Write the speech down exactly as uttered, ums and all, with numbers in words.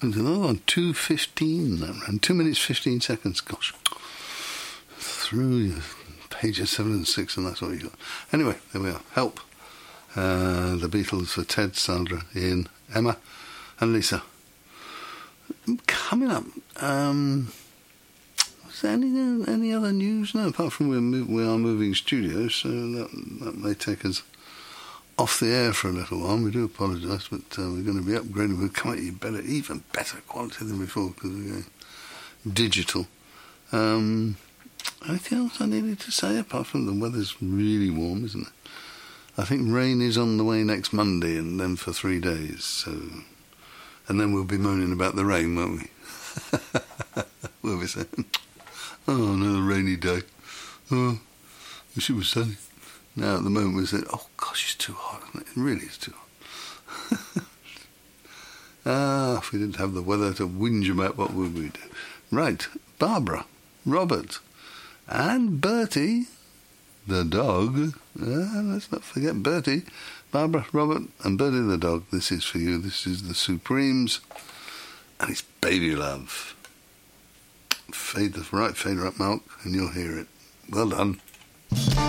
Oh, on two fifteen, that ran. Two minutes, fifteen seconds. Gosh. Through pages seven and six, and that's what you got. Anyway, there we are. Help. Uh, the Beatles for Ted, Sandra, Ian, Emma, and Lisa. Coming up, um, is there any, any other news? No, apart from we're move, we are moving studios, so that, that may take us off the air for a little while. We do apologise, but uh, we're going to be upgrading. We'll come at you better, even better quality than before, because we're going digital. Um, anything else I needed to say, apart from the weather's really warm, isn't it? I think rain is on the way next Monday, and then for three days, so... And then we'll be moaning about the rain, won't we? We'll be saying, oh, another rainy day. Oh, wish it was sunny. Now, at the moment, we said, oh, gosh, it's too hot, isn't it? It really is too hot. Ah, if we didn't have the weather to whinge about, what would we do? Right, Barbara, Robert, and Bertie, the dog. Ah, let's not forget Bertie. Barbara, Robert, and Bertie the dog. This is for you. This is the Supremes, and it's Baby Love. Fade the right fader up, Malk, and you'll hear it. Well done.